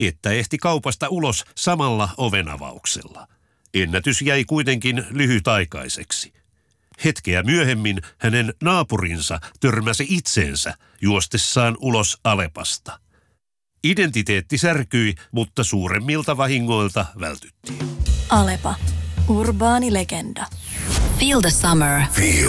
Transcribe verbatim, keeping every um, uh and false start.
että ehti kaupasta ulos samalla ovenavauksella. Ennätys jäi kuitenkin lyhytaikaiseksi. Hetkeä myöhemmin hänen naapurinsa törmäsi itseensä juostessaan ulos Alepasta. Identiteetti särkyi, mutta suuremmilta vahingoilta vältyttiin. Alepa. Urbaani legenda. Feel the summer. Feel